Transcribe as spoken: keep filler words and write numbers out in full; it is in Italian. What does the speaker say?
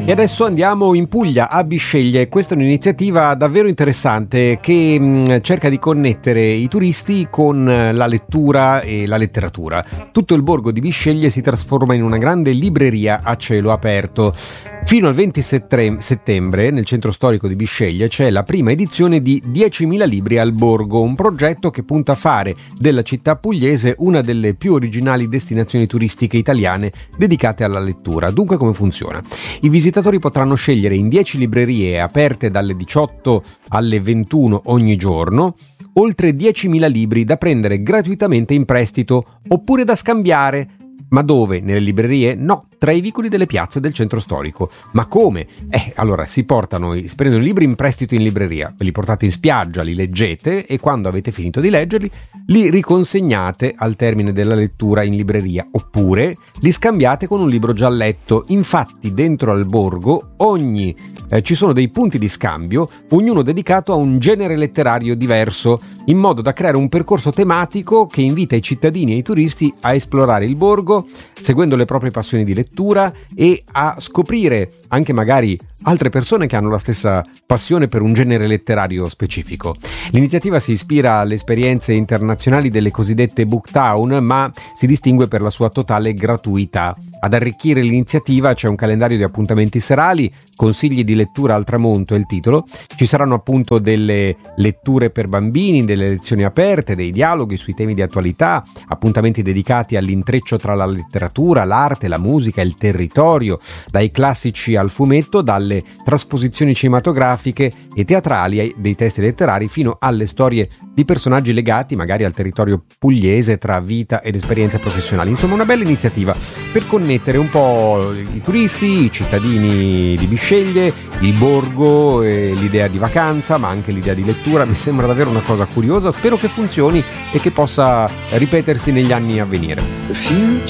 E adesso andiamo in Puglia, a Bisceglie. Questa è un'iniziativa davvero interessante che mh, cerca di connettere i turisti con la lettura e la letteratura. Tutto il borgo di Bisceglie si trasforma in una grande libreria a cielo aperto. Fino al venti settembre, nel centro storico di Bisceglie, c'è la prima edizione di diecimila libri al borgo, un progetto che punta a fare della città pugliese una delle più originali destinazioni turistiche italiane dedicate alla lettura. Dunque, come funziona? I visitatori potranno scegliere in dieci librerie aperte dalle diciotto alle ventuno ogni giorno oltre diecimila libri da prendere gratuitamente in prestito oppure da scambiare. Ma dove? Nelle librerie? No, tra i vicoli delle piazze del centro storico. Ma come? Eh, allora si portano, si prendono i libri in prestito in libreria, ve li portate in spiaggia, li leggete e quando avete finito di leggerli li riconsegnate al termine della lettura in libreria oppure li scambiate con un libro già letto. Infatti dentro al borgo ogni eh, ci sono dei punti di scambio, ognuno dedicato a un genere letterario diverso, in modo da creare un percorso tematico che invita i cittadini e i turisti a esplorare il borgo seguendo le proprie passioni di lettura e a scoprire anche magari altre persone che hanno la stessa passione per un genere letterario specifico. L'iniziativa si ispira alle esperienze internazionali delle cosiddette Booktown, ma si distingue per la sua totale gratuità. Ad arricchire l'iniziativa c'è un calendario di appuntamenti serali, consigli di lettura al tramonto è il titolo. Ci saranno appunto delle letture per bambini, delle lezioni aperte, dei dialoghi sui temi di attualità, appuntamenti dedicati all'intreccio tra la letteratura, l'arte, la musica, il territorio, dai classici al fumetto, dalle trasposizioni cinematografiche e teatrali dei testi letterari fino alle storie di personaggi legati magari al territorio pugliese tra vita ed esperienze professionali. Insomma, una bella iniziativa per connettere un po' i turisti, i cittadini di Bisceglie, il borgo, e l'idea di vacanza, ma anche l'idea di lettura. Mi sembra davvero una cosa curiosa, spero che funzioni e che possa ripetersi negli anni a venire. The future